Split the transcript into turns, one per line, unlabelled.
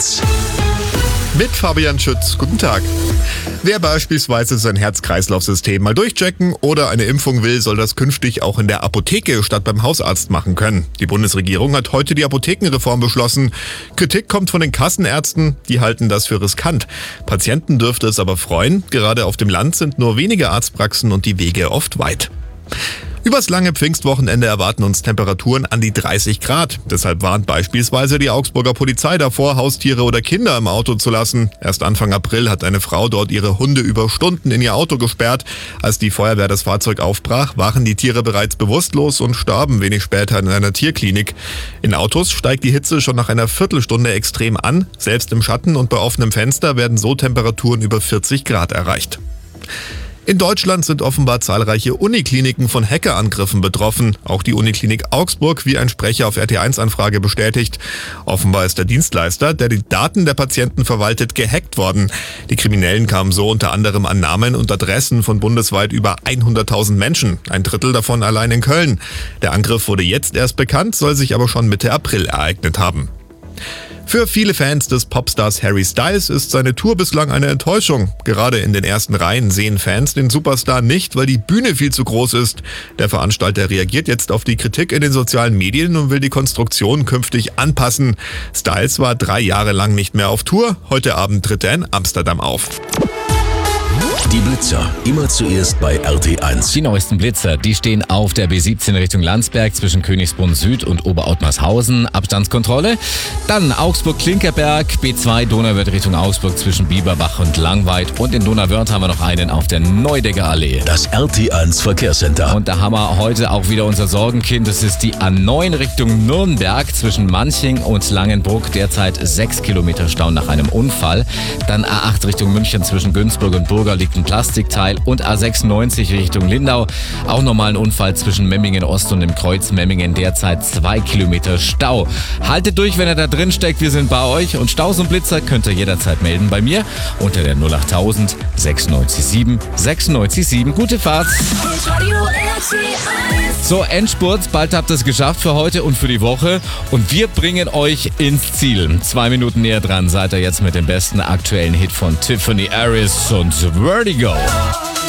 1.
Mit Fabian Schütz. Guten Tag. Wer beispielsweise sein Herz-Kreislauf-System mal durchchecken oder eine Impfung will, soll das künftig auch in der Apotheke statt beim Hausarzt machen können. Die Bundesregierung hat heute die Apothekenreform beschlossen. Kritik kommt von den Kassenärzten, die halten das für riskant. Patienten dürfte es aber freuen. Gerade auf dem Land sind nur wenige Arztpraxen und die Wege oft weit. Übers lange Pfingstwochenende erwarten uns Temperaturen an die 30 Grad. Deshalb warnt beispielsweise die Augsburger Polizei davor, Haustiere oder Kinder im Auto zu lassen. Erst Anfang April hat eine Frau dort ihre Hunde über Stunden in ihr Auto gesperrt. Als die Feuerwehr das Fahrzeug aufbrach, waren die Tiere bereits bewusstlos und starben wenig später in einer Tierklinik. In Autos steigt die Hitze schon nach einer Viertelstunde extrem an. Selbst im Schatten und bei offenem Fenster werden so Temperaturen über 40 Grad erreicht. In Deutschland sind offenbar zahlreiche Unikliniken von Hackerangriffen betroffen. Auch die Uniklinik Augsburg, wie ein Sprecher auf RT1-Anfrage bestätigt. Offenbar ist der Dienstleister, der die Daten der Patienten verwaltet, gehackt worden. Die Kriminellen kamen so unter anderem an Namen und Adressen von bundesweit über 100.000 Menschen. Ein Drittel davon allein in Köln. Der Angriff wurde jetzt erst bekannt, soll sich aber schon Mitte April ereignet haben. Für viele Fans des Popstars Harry Styles ist seine Tour bislang eine Enttäuschung. Gerade in den ersten Reihen sehen Fans den Superstar nicht, weil die Bühne viel zu groß ist. Der Veranstalter reagiert jetzt auf die Kritik in den sozialen Medien und will die Konstruktion künftig anpassen. Styles war 3 Jahre lang nicht mehr auf Tour. Heute Abend tritt er in Amsterdam auf.
Die Blitzer, immer zuerst bei RT1.
Die neuesten Blitzer, die stehen auf der B17 Richtung Landsberg zwischen Königsbrunn Süd und Oberottmarshausen. Abstandskontrolle. Dann Augsburg-Klinkerberg, B2 Donauwörth Richtung Augsburg zwischen Bieberbach und Langweid. Und in Donauwörth haben wir noch einen auf der Neudecker Allee.
Das RT1 Verkehrscenter.
Und da haben wir heute auch wieder unser Sorgenkind. Das ist die A9 Richtung Nürnberg zwischen Manching und Langenbruck. Derzeit 6 Kilometer Stau nach einem Unfall. Dann A8 Richtung München zwischen Günzburg und Burger liegt ein Plastikteil. Und A96 Richtung Lindau. Auch nochmal ein Unfall zwischen Memmingen Ost und dem Kreuz Memmingen. Derzeit 2 Kilometer Stau. Haltet durch, wenn ihr da drin steckt. Wir sind bei euch. Und Staus und Blitzer könnt ihr jederzeit melden bei mir unter der 08000 967 967. Gute Fahrt. So, Endspurt. Bald habt ihr es geschafft für heute und für die Woche. Und wir bringen euch ins Ziel. 2 Minuten näher dran seid ihr jetzt mit dem besten aktuellen Hit von Tiffany Harris und Vertigo.